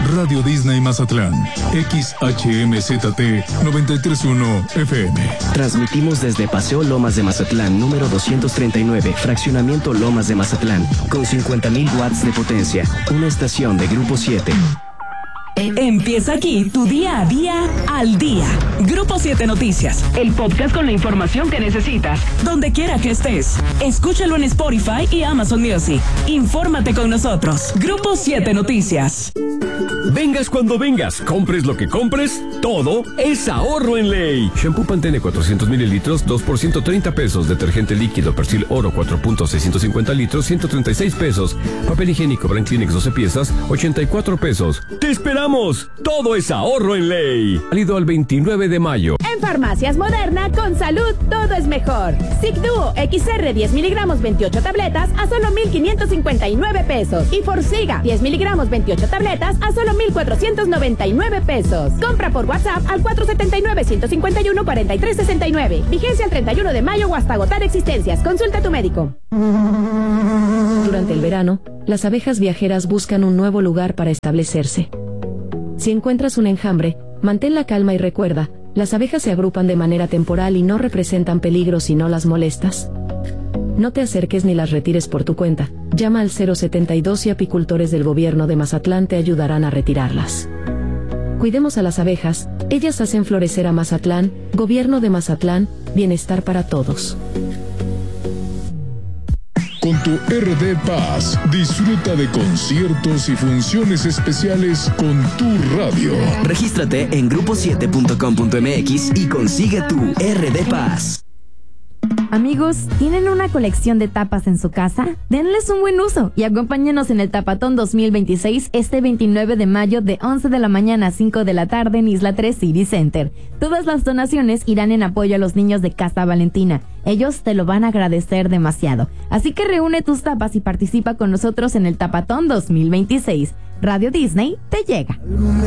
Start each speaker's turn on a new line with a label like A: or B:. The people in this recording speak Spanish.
A: Radio Disney Mazatlán, XHMZT 931 FM.
B: Transmitimos desde Paseo Lomas de Mazatlán, número 239, Fraccionamiento Lomas de Mazatlán, con 50,000 watts de potencia. Una estación de Grupo 7.
C: Empieza aquí tu día a día al día. Grupo 7 Noticias, el podcast con la información que necesitas, donde quiera que estés. Escúchalo en Spotify y Amazon Music. Infórmate con nosotros. Grupo 7 Noticias.
D: Vengas cuando vengas, compres lo que compres, todo es ahorro en ley. Shampoo Pantene 400 mililitros, 2 por 130 pesos. Detergente líquido Persil Oro 4.650 litros, 136 pesos. Papel higiénico Brand Kleenex 12 piezas, 84 pesos. ¡Te esperamos! Todo es ahorro en ley. Válido al 29 de mayo.
E: En Farmacias Moderna, con salud, todo es mejor. Zigduo XR 10 miligramos 28 tabletas a solo 1,559 pesos. Y Forxiga 10 miligramos 28 tabletas a solo 1,499 pesos. Compra por WhatsApp al 479-151-4369. Vigencia el 31 de mayo o hasta agotar existencias. Consulta a tu médico.
F: Durante el verano, las abejas viajeras buscan un nuevo lugar para establecerse. Si encuentras un enjambre, mantén la calma y recuerda, las abejas se agrupan de manera temporal y no representan peligro si no las molestas. No te acerques ni las retires por tu cuenta. Llama al 072 y apicultores del gobierno de Mazatlán te ayudarán a retirarlas. Cuidemos a las abejas, ellas hacen florecer a Mazatlán. Gobierno de Mazatlán, bienestar para todos.
A: Con tu RD Paz, disfruta de conciertos y funciones especiales con tu radio.
B: Regístrate en grupo7.com.mx y consigue tu RD Paz.
G: Amigos, ¿tienen una colección de tapas en su casa? Denles un buen uso y acompáñenos en el Tapatón 2026 este 29 de mayo de 11 de la mañana a 5 de la tarde en Isla 3 City Center. Todas las donaciones irán en apoyo a los niños de Casa Valentina. Ellos te lo van a agradecer demasiado. Así que reúne tus tapas y participa con nosotros en el Tapatón 2026. Radio Disney te llega.